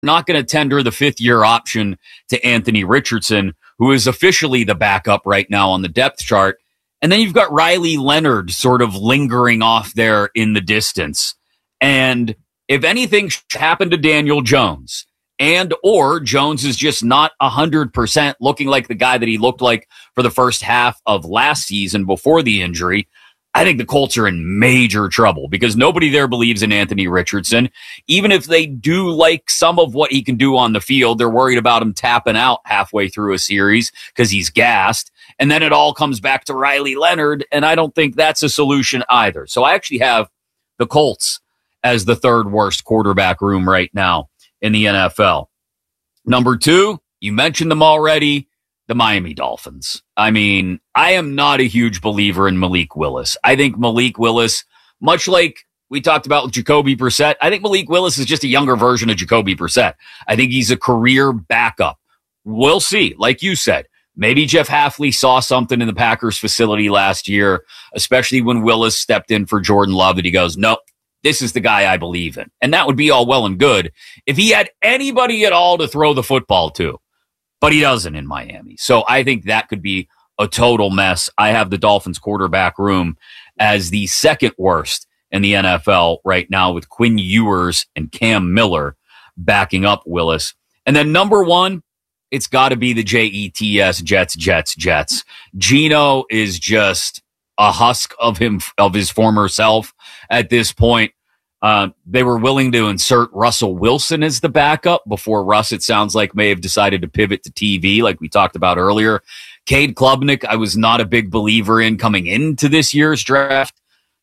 not going to tender the fifth-year option to Anthony Richardson, who is officially the backup right now on the depth chart. And then you've got Riley Leonard sort of lingering off there in the distance. And if anything happened to Daniel Jones, and or Jones is just not 100% looking like the guy that he looked like for the first half of last season before the injury, I think the Colts are in major trouble because nobody there believes in Anthony Richardson. Even if they do like some of what he can do on the field, they're worried about him tapping out halfway through a series because he's gassed. And then it all comes back to Riley Leonard, and I don't think that's a solution either. So I actually have the Colts as the third worst quarterback room right now in the NFL. Number two, you mentioned them already, the Miami Dolphins. I mean, I am not a huge believer in Malik Willis. I think Malik Willis, much like we talked about with Jacoby Brissett, I think Malik Willis is just a younger version of Jacoby Brissett. I think he's a career backup. We'll see. Like you said, maybe Jeff Hafley saw something in the Packers facility last year, especially when Willis stepped in for Jordan Love, that he goes, nope, this is the guy I believe in. And that would be all well and good if he had anybody at all to throw the football to. But he doesn't in Miami. So I think that could be a total mess. I have the Dolphins quarterback room as the second worst in the NFL right now with Quinn Ewers and Cam Miller backing up Willis. And then number one, it's got to be the Jets, Jets. Geno is just a husk of his former self at this point. They were willing to insert Russell Wilson as the backup before Russ, it sounds like, may have decided to pivot to TV, like we talked about earlier. Cade Klubnik, I was not a big believer in coming into this year's draft.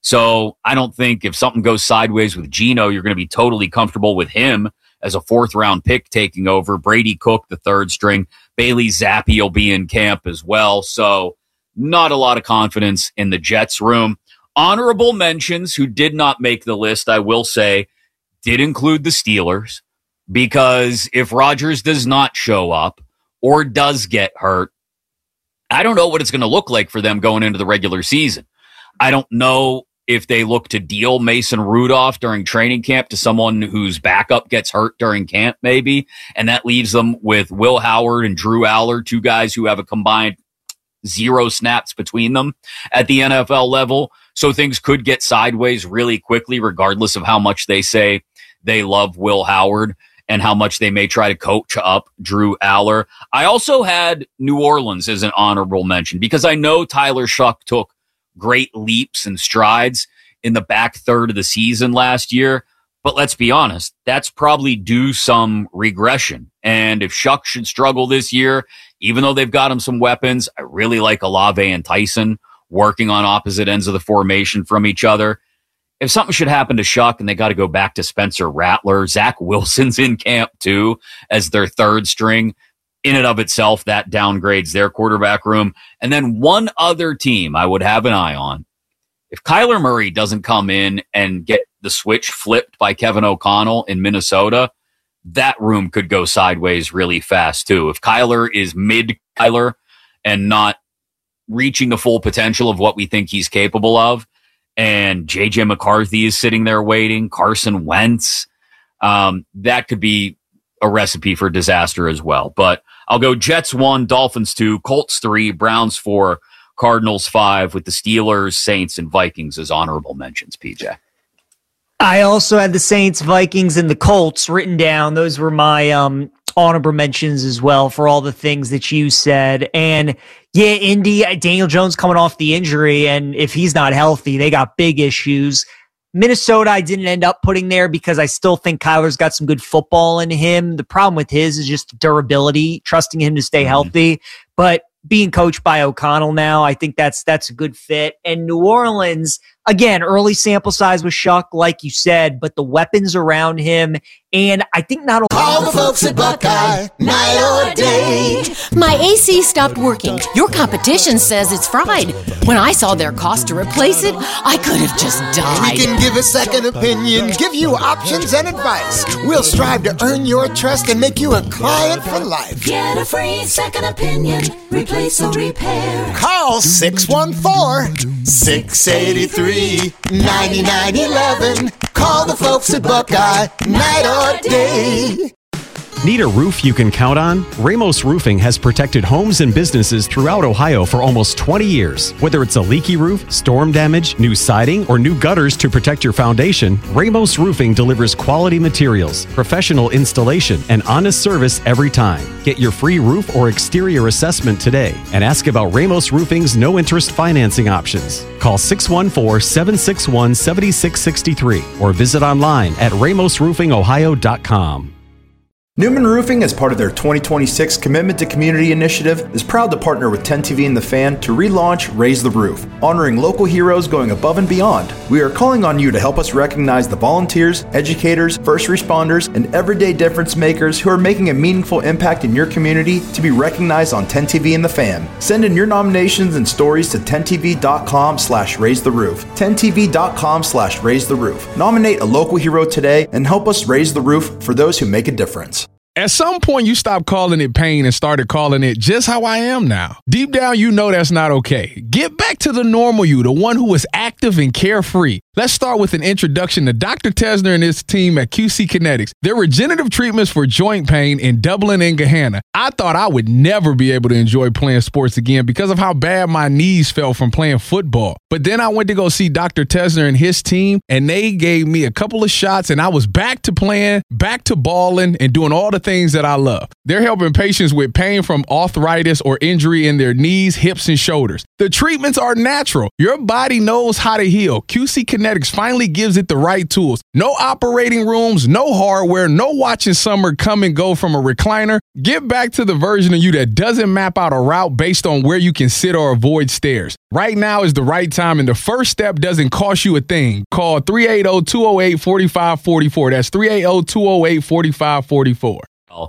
So I don't think if something goes sideways with Geno, you're going to be totally comfortable with him as a fourth-round pick taking over. Brady Cook, the third string. Bailey Zappi will be in camp as well. So not a lot of confidence in the Jets room. Honorable mentions who did not make the list, I will say, did include the Steelers, because if Rodgers does not show up or does get hurt, I don't know what it's going to look like for them going into the regular season. I don't know if they look to deal Mason Rudolph during training camp to someone whose backup gets hurt during camp, maybe, and that leaves them with Will Howard and Drew Aller, two guys who have a combined 0 snaps between them at the NFL level. So things could get sideways really quickly, regardless of how much they say they love Will Howard and how much they may try to coach up Drew Aller. I also had New Orleans as an honorable mention because I know Tyler Shuck took great leaps and strides in the back third of the season last year. But let's be honest, that's probably due some regression. And if Shuck should struggle this year, even though they've got him some weapons, I really like Olave and Tyson working on opposite ends of the formation from each other. If something should happen to Shuck and they got to go back to Spencer Rattler, Zach Wilson's in camp too as their third string. In and of itself, that downgrades their quarterback room. And then one other team I would have an eye on. If Kyler Murray doesn't come in and get the switch flipped by Kevin O'Connell in Minnesota, that room could go sideways really fast too. If Kyler is mid-Kyler and not reaching the full potential of what we think he's capable of, and J.J. McCarthy is sitting there waiting, Carson Wentz, that could be a recipe for disaster as well. But I'll go Jets 1, Dolphins 2, Colts 3, Browns 4, Cardinals 5, with the Steelers, Saints, and Vikings as honorable mentions, PJ. I also had the Saints, Vikings, and the Colts written down. Those were my honorable mentions as well for all the things that you said. And yeah, Indy, Daniel Jones coming off the injury, and if he's not healthy, they got big issues. Minnesota, I didn't end up putting there because I still think Kyler's got some good football in him. The problem with his is just durability, trusting him to stay healthy. But being coached by O'Connell now, I think that's a good fit. And New Orleans, again, early sample size with Shuck, like you said, but the weapons around him, and I think not only... Call the folks at Buckeye, night or day. My AC stopped working. Your competition says it's fried. When I saw their cost to replace it, I could have just died. We can give a second opinion, give you options and advice. We'll strive to earn your trust and make you a client for life. Get a free second opinion. Replace or repair. Call 614-683-9911. Call the folks at Buckeye, night or day. Need a roof you can count on? Ramos Roofing has protected homes and businesses throughout Ohio for almost 20 years. Whether it's a leaky roof, storm damage, new siding, or new gutters to protect your foundation, Ramos Roofing delivers quality materials, professional installation, and honest service every time. Get your free roof or exterior assessment today and ask about Ramos Roofing's no-interest financing options. Call 614-761-7663 or visit online at ramosroofingohio.com. Newman Roofing, as part of their 2026 Commitment to Community initiative, is proud to partner with 10TV and The Fan to relaunch Raise the Roof, honoring local heroes going above and beyond. We are calling on you to help us recognize the volunteers, educators, first responders, and everyday difference makers who are making a meaningful impact in your community to be recognized on 10TV and The Fan. Send in your nominations and stories to 10tv.com/raisetheroof. 10tv.com/raisetheroof. Nominate a local hero today and help us raise the roof for those who make a difference. At some point, you stopped calling it pain and started calling it just how I am now. Deep down, you know that's not okay. Get back to the normal you, the one who is active and carefree. Let's start with an introduction to Dr. Tesner and his team at QC Kinetics. Their regenerative treatments for joint pain in Dublin and Gahanna. I thought I would never be able to enjoy playing sports again because of how bad my knees felt from playing football. But then I went to go see Dr. Tesner and his team, and they gave me a couple of shots, and I was back to playing, back to balling, and doing all the things that I love. They're helping patients with pain from arthritis or injury in their knees, hips, and shoulders. The treatments are natural. Your body knows how to heal. QC Kinetics finally gives it the right tools. No operating rooms, no hardware, no watching summer come and go from a recliner. Get back to the version of you that doesn't map out a route based on where you can sit or avoid stairs. Right now is the right time, and the first step doesn't cost you a thing. Call 380-208-4544. That's 380-208-4544.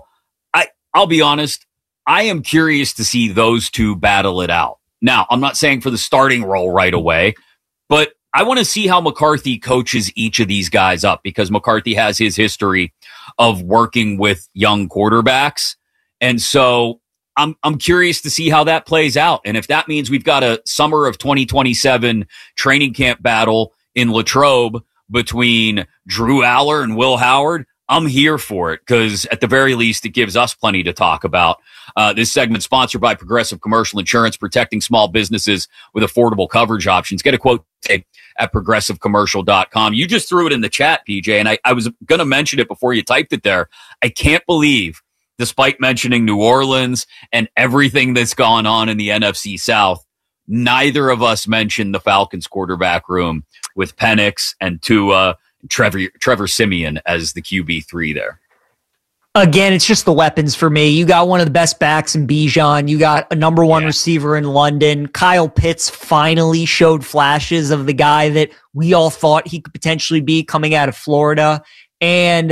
I'll be honest, I am curious to see those two battle it out. Now, I'm not saying for the starting role right away, but I want to see how McCarthy coaches each of these guys up, because McCarthy has his history of working with young quarterbacks. And so I'm curious to see how that plays out. And if that means we've got a summer of 2027 training camp battle in Latrobe between Drew Aller and Will Howard, I'm here for it, because at the very least, it gives us plenty to talk about. This segment sponsored by Progressive Commercial Insurance, protecting small businesses with affordable coverage options. Get a quote today at progressivecommercial.com. You just threw it in the chat, PJ, and I was going to mention it before you typed it there. I can't believe, despite mentioning New Orleans and everything that's gone on in the NFC South, neither of us mentioned the Falcons quarterback room with Penix and Tua, Trevor Siemian as the QB3 there. Again, it's just the weapons for me. You got one of the best backs in Bijan. You got a number one receiver in London. Kyle Pitts finally showed flashes of the guy that we all thought he could potentially be coming out of Florida. And,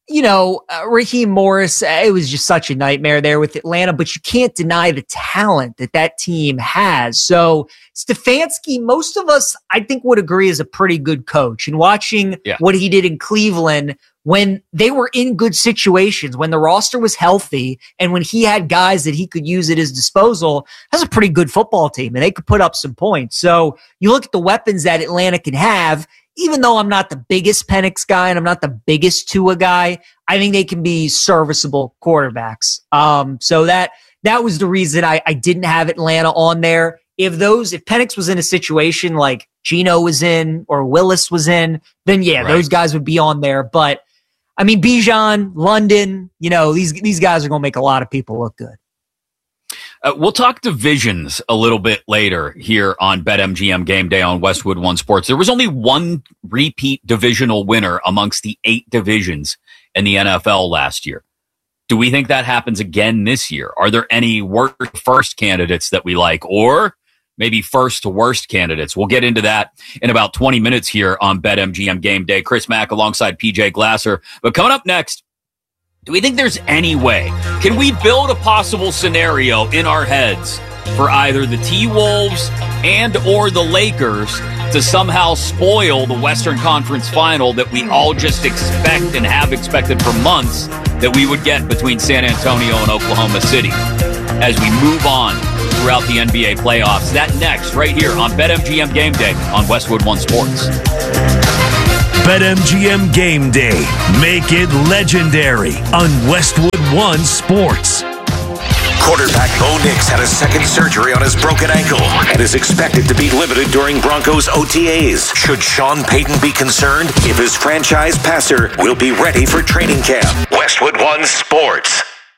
Raheem Morris, it was just such a nightmare there with Atlanta, but you can't deny the talent that team has. So Stefanski, most of us, I think, would agree is a pretty good coach. And watching what he did in Cleveland when they were in good situations, when the roster was healthy, and when he had guys that he could use at his disposal, that's a pretty good football team, and they could put up some points. So you look at the weapons that Atlanta can have. Even though I'm not the biggest Penix guy and I'm not the biggest Tua guy, I think they can be serviceable quarterbacks. So that was the reason I didn't have Atlanta on there. If Penix was in a situation like Geno was in or Willis was in, then those guys would be on there. But I mean, Bijan, London, these guys are going to make a lot of people look good. We'll talk divisions a little bit later here on BetMGM Game Day on Westwood One Sports. There was only one repeat divisional winner amongst the 8 divisions in the NFL last year. Do we think that happens again this year? Are there any worst first candidates that we like, or maybe first to worst candidates? We'll get into that in about 20 minutes here on BetMGM Game Day. Chris Mack alongside PJ Glasser. But coming up next, do we think there's any way? Can we build a possible scenario in our heads for either the T-Wolves and or the Lakers to somehow spoil the Western Conference Final that we all just expect and have expected for months that we would get between San Antonio and Oklahoma City as we move on throughout the NBA playoffs? That next, right here on BetMGM Game Day on Westwood One Sports. BetMGM Game Day. Make it legendary on Westwood One Sports. Quarterback Bo Nix had a second surgery on his broken ankle and is expected to be limited during Broncos OTAs. Should Sean Payton be concerned if his franchise passer will be ready for training camp? Westwood One Sports.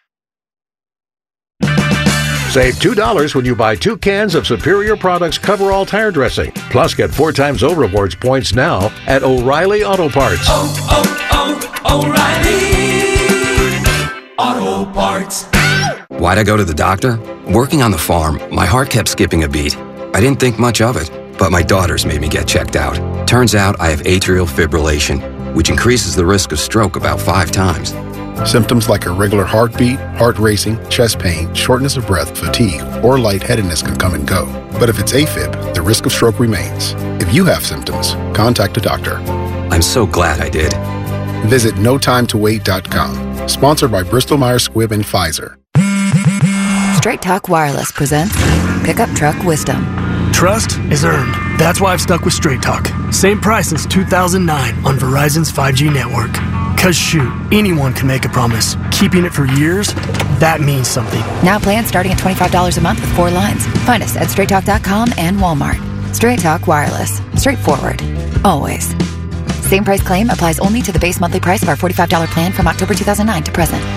Save $2 when you buy 2 cans of Superior Products Coverall tire dressing. Plus, get 4 times O-Rewards points now at O'Reilly Auto Parts. O'Reilly Auto Parts. Why'd I go to the doctor? Working on the farm, my heart kept skipping a beat. I didn't think much of it, but my daughters made me get checked out. Turns out I have atrial fibrillation, which increases the risk of stroke about 5 times. Symptoms like irregular heartbeat, heart racing, chest pain, shortness of breath, fatigue, or lightheadedness can come and go. But if it's AFib, the risk of stroke remains. If you have symptoms, contact a doctor. I'm so glad I did. Visit NoTimeToWait.com. Sponsored by Bristol-Myers Squibb and Pfizer. Straight Talk Wireless presents Pickup Truck Wisdom. Trust is earned. That's why I've stuck with Straight Talk. Same price since 2009 on Verizon's 5G network. Cause shoot, anyone can make a promise. Keeping it for years, that means something. Now plans starting at $25 a month with 4 lines. Find us at StraightTalk.com and Walmart. Straight Talk Wireless. Straightforward. Always. Same price claim applies only to the base monthly price of our $45 plan from October 2009 to present.